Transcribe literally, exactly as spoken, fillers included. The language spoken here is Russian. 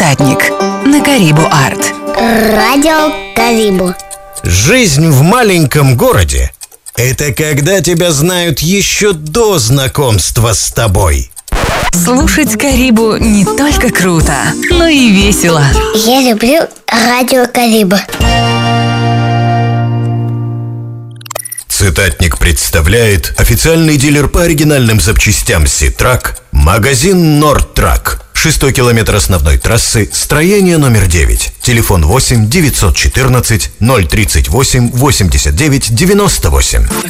Цитатник на Карибу Арт. Радио Карибу. Жизнь в маленьком городе – это когда тебя знают еще до знакомства с тобой. Слушать Карибу не только круто, но и весело. Я люблю радио Карибу. Цитатник представляет официальный дилер по оригинальным запчастям Ситрак, магазин Нордтрак. Шестой километр основной трассы, строение номер девять. Телефон восемь девятьсот четырнадцать ноль тридцать восемь восемьдесят девять девяносто восемь.